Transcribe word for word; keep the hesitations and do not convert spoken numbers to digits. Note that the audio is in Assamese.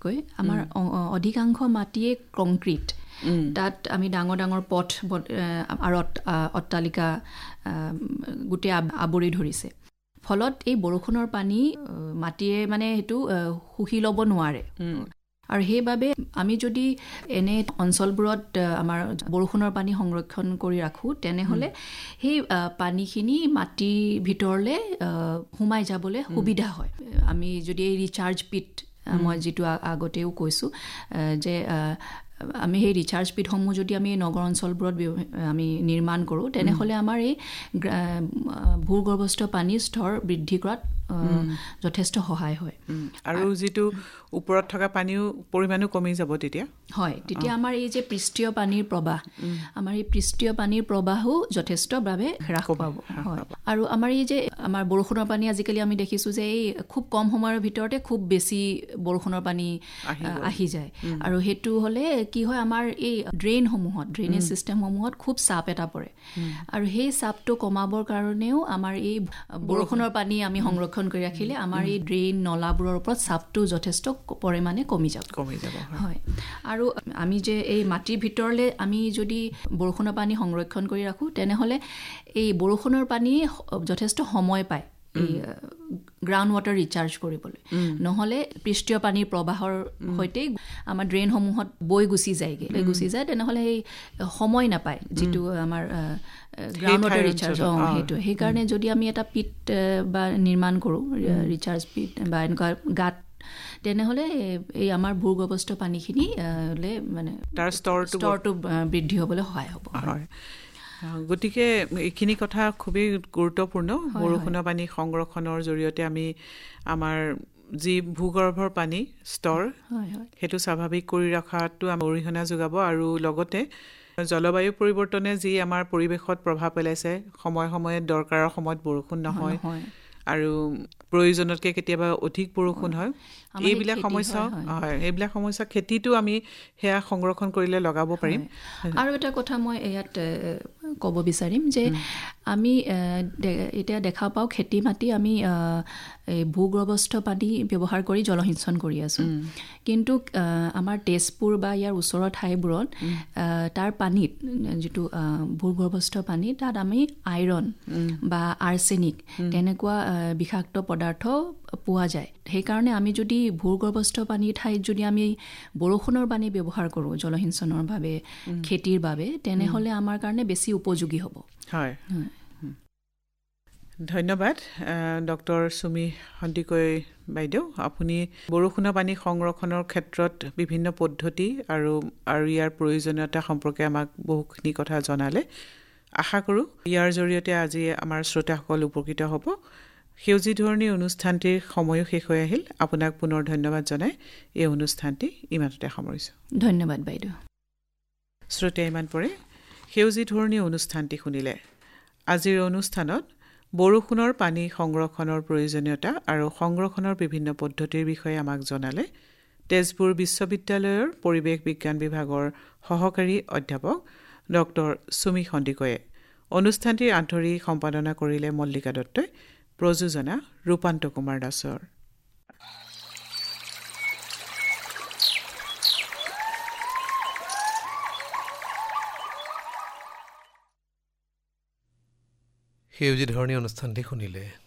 মাটিতকৈ আমাৰ অধিকাংশ মাটিয়ে কংক্ৰিট তাত আমি ডাঙৰ ডাঙৰ পথ আৰু অট্টালিকা গোটেই আৱৰি ধৰিছে ফলত এই বৰষুণৰ পানী মাটিয়ে মানে সেইটো শুহি ল'ব নোৱাৰে আৰু সেইবাবে আমি যদি এনে অঞ্চলবোৰত আমাৰ বৰষুণৰ পানী সংৰক্ষণ কৰি ৰাখোঁ তেনেহ'লে সেই পানীখিনি মাটিৰ ভিতৰলৈ সোমাই যাবলৈ সুবিধা হয় আমি যদি এই ৰিচাৰ্জ পিট মই যিটো আগতেও কৈছোঁ যে আমি সেই ৰিচাৰ্জ পিটসমূহ যদি আমি নগৰ অঞ্চলবোৰত আমি নিৰ্মাণ কৰোঁ তেনেহ'লে আমাৰ এই ভূগৰ্ভস্থ পানীৰ স্তৰ বৃদ্ধি কৰাত যথেষ্ট সহায় হয় আৰু যিটো ওপৰত থকা পানীও পৰিমাণো কমি যাব তেতিয়া হয় তেতিয়া আমাৰ এই যে পৃষ্ঠীয় পানীৰ প্ৰবাহ আমাৰ এই পৃষ্ঠীয় পানীৰ প্ৰবাহো যথেষ্টভাৱে হ্ৰাস পাব হয় আৰু আমাৰ এই যে আমাৰ বৰষুণৰ পানী আজিকালি আমি দেখিছোঁ যে এই খুব কম সময়ৰ ভিতৰতে খুব বেছি বৰষুণৰ পানী আহি যায় আৰু সেইটো হ'লে কি হয় আমাৰ এই ড্ৰেইনসমূহত ড্ৰেইনেজ ছিষ্টেমসমূহত খুব চাপ এটা পৰে আৰু সেই চাপটো কমাবৰ কাৰণেও আমাৰ এই বৰষুণৰ পানী আমি সংৰক্ষণ কৰি ৰাখিলে আমাৰ এই ড্ৰেইন নলাবোৰৰ ওপৰত চাপটো যথেষ্ট পৰিমাণে কমি যাব কমি যাব হয় আৰু আমি যে এই মাটিৰ ভিতৰলৈ আমি যদি বৰষুণৰ পানী সংৰক্ষণ কৰি ৰাখোঁ তেনেহ'লে এই বৰষুণৰ পানী যথেষ্ট সময় পায় এই গ্ৰাউণ্ড ৱাটাৰ ৰিচাৰ্জ কৰিবলৈ নহ'লে পৃষ্ঠীয় পানীৰ প্ৰবাহৰ সৈতে আমাৰ ড্ৰেইনসমূহত বৈ গুচি যায়গৈ লৈ গুচি যায় তেনেহ'লে সেই সময় নাপায় যিটো আমাৰ গ্ৰাউণ্ড ৱাটাৰ ৰিচাৰ্জ অঁ সেইটো সেইকাৰণে যদি আমি এটা পিট বা নিৰ্মাণ কৰোঁ ৰিচাৰ্জ পিট বা এনেকুৱা গাঁত তেনেহ'লে এই আমাৰ ভূগৰ্ভস্থ পানীখিনি মানে তাৰ স্তৰটো স্তৰটো বৃদ্ধি হ'বলৈ সহায় হ'ব হয় গতিকে এইখিনি কথা খুবেই গুৰুত্বপূৰ্ণ বৰষুণৰ পানী সংৰক্ষণৰ জৰিয়তে আমি আমাৰ যি ভূগৰ্ভৰ পানী স্তৰ সেইটো স্বাভাৱিক কৰি ৰখাটো আমাৰ অৰিহণা যোগাব আৰু লগতে জলবায়ু পৰিৱৰ্তনে যি আমাৰ পৰিৱেশত প্ৰভাৱ পেলাইছে সময় সময়ে দৰকাৰৰ সময়ত বৰষুণ নহয় আৰু প্ৰয়োজনতকৈ কেতিয়াবা অধিক বৰষুণ হয় এইবিলাক সমস্যা হয় এইবিলাক সমস্যা খেতিটো আমি সেয়া সংৰক্ষণ কৰিলে লগাব পাৰিম আৰু এটা কথা মই ইয়াত ক'ব বিচাৰিম যে আমি এতিয়া দেখা পাওঁ খেতি মাটি আমি এই ভূগৰ্ভস্থ পানী ব্যৱহাৰ কৰি জলসিঞ্চন কৰি আছোঁ কিন্তু আমাৰ তেজপুৰ বা ইয়াৰ ওচৰৰ ঠাইবোৰত তাৰ পানীত যিটো ভূগৰ্ভস্থ পানী তাত আমি আইৰণ বা আৰ্ছেনিক তেনেকুৱা বিষাক্ত পদাৰ্থ পোৱা যায় সেইকাৰণে আমি যদি ভূগৰ্ভস্থ পানীৰ ঠাইত যদি আমি বৰষুণৰ পানী ব্যৱহাৰ কৰোঁ জলসিঞ্চনৰ বাবে খেতিৰ বাবে তেনেহ'লে আমাৰ কাৰণে বেছি উপযোগী হ'ব হয় ধন্যবাদ ডক্টৰ সুমি সন্দিকৈ বাইদেউ আপুনি বৰষুণৰ পানী সংৰক্ষণৰ ক্ষেত্ৰত বিভিন্ন পদ্ধতি আৰু আৰু ইয়াৰ প্ৰয়োজনীয়তা সম্পৰ্কে আমাক বহুখিনি কথা জনালে আশা কৰোঁ ইয়াৰ জৰিয়তে আজি আমাৰ শ্ৰোতাসকল উপকৃত হ'ব সেউজী ধৰণী অনুষ্ঠানটিৰ সময়ো শেষ হৈ আহিল আপোনাক পুনৰ ধন্যবাদ জনাই এই অনুষ্ঠানটি ইমানতে সামৰিছোঁ ধন্যবাদ বাইদেউ শ্ৰোতা ইমান পৰে সেউজী ধৰণী অনুষ্ঠানটি শুনিলে আজিৰ অনুষ্ঠানত বৰষুণৰ পানী সংৰক্ষণৰ প্ৰয়োজনীয়তা আৰু সংৰক্ষণৰ বিভিন্ন পদ্ধতিৰ বিষয়ে আমাক জনালে তেজপুৰ বিশ্ববিদ্যালয়ৰ পৰিৱেশ বিজ্ঞান বিভাগৰ সহকাৰী অধ্যাপক ডক্টৰ সুমি সন্দিকৈয়ে অনুষ্ঠানটিৰ আন্তৰিক সম্পাদনা কৰিলে মল্লিকা দত্তই প্ৰযোজনা ৰূপান্ত কুমাৰ দাসৰ সেউজী ধৰণী অনুষ্ঠানটি শুনিলে